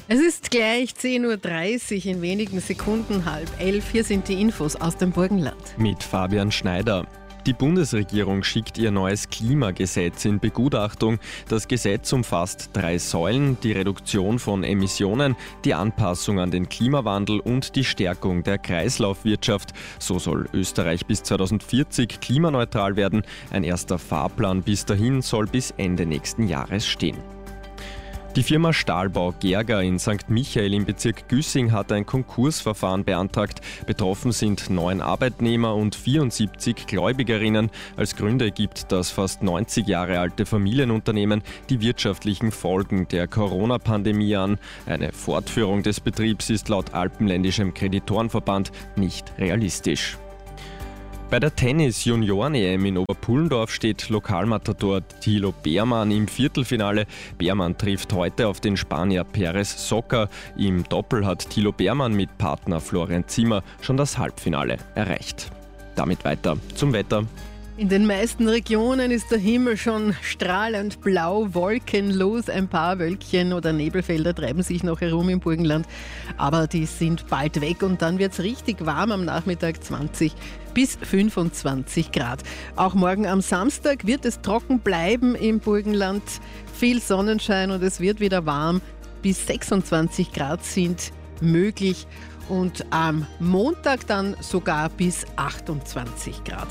Es ist gleich 10:30 Uhr, in wenigen Sekunden 10:30. Hier sind die Infos aus dem Burgenland. Mit Fabian Schneider. Die Bundesregierung schickt ihr neues Klimagesetz in Begutachtung. Das Gesetz umfasst 3 Säulen: die Reduktion von Emissionen, die Anpassung an den Klimawandel und die Stärkung der Kreislaufwirtschaft. So soll Österreich bis 2040 klimaneutral werden. Ein erster Fahrplan bis dahin soll bis Ende nächsten Jahres stehen. Die Firma Stahlbau Gerger in St. Michael im Bezirk Güssing hat ein Konkursverfahren beantragt. Betroffen sind 9 Arbeitnehmer und 74 Gläubigerinnen. Als Gründe gibt das fast 90 Jahre alte Familienunternehmen die wirtschaftlichen Folgen der Corona-Pandemie an. Eine Fortführung des Betriebs ist laut Alpenländischem Kreditorenverband nicht realistisch. Bei der Tennis-Junioren-EM in Oberpullendorf steht Lokalmatador Thilo Beermann im Viertelfinale. Beermann trifft heute auf den Spanier Pérez Soca. Im Doppel hat Thilo Beermann mit Partner Florian Zimmer schon das Halbfinale erreicht. Damit weiter zum Wetter. In den meisten Regionen ist der Himmel schon strahlend blau, wolkenlos. Ein paar Wölkchen oder Nebelfelder treiben sich noch herum im Burgenland, aber die sind bald weg und dann wird es richtig warm am Nachmittag, 20 bis 25 Grad. Auch morgen am Samstag wird es trocken bleiben im Burgenland. Viel Sonnenschein und es wird wieder warm. Bis 26 Grad sind möglich und am Montag dann sogar bis 28 Grad.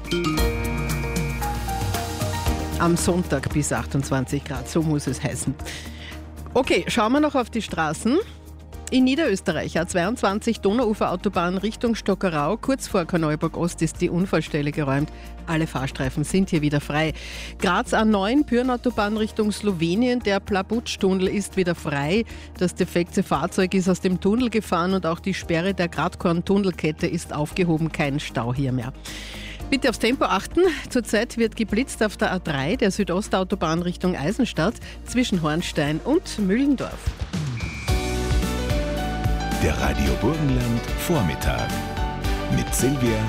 Am Sonntag bis 28 Grad, so muss es heißen. Okay, schauen wir noch auf die Straßen. In Niederösterreich A22 Donauuferautobahn Richtung Stockerau, kurz vor Korneuburg Ost ist die Unfallstelle geräumt. Alle Fahrstreifen sind hier wieder frei. Graz A9 Pyrnautobahn Richtung Slowenien, der Plabutsch-Tunnel ist wieder frei. Das defekte Fahrzeug ist aus dem Tunnel gefahren und auch die Sperre der Gradkorn-Tunnelkette ist aufgehoben, kein Stau hier mehr. Bitte aufs Tempo achten. Zurzeit wird geblitzt auf der A3, der Südostautobahn Richtung Eisenstadt, zwischen Hornstein und Mühlendorf. Der Radio Burgenland Vormittag mit Silvia